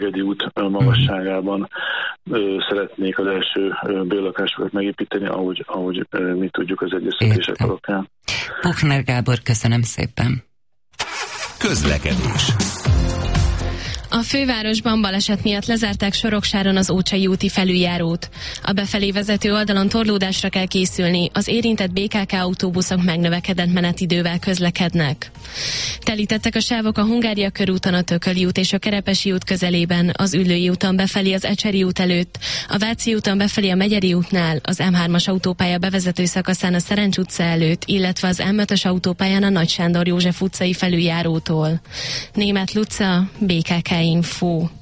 Szegedi út magasságában szeretnék az első bérlakásokat megépíteni, ahogy mi tudjuk az egyeztetések alapján. Puchner Gábor, köszönöm szépen. Közlekedés. A fővárosban baleset miatt lezárták Soroksáron az Ócsai úti felüljárót. A befelé vezető oldalon torlódásra kell készülni, az érintett BKK autóbuszok megnövekedett menetidővel közlekednek. Telítettek a sávok a Hungária körúton, a Tököli út és a Kerepesi út közelében, az Üllői úton befelé az Ecseri út előtt, a Váci úton befelé a Megyeri útnál, az M3-as autópálya bevezető szakaszán a Szerencs utca előtt, illetve az M5-ös autópályán a Nagy Sándor József utcai felüljárótól. Németh Luca, BKK Info.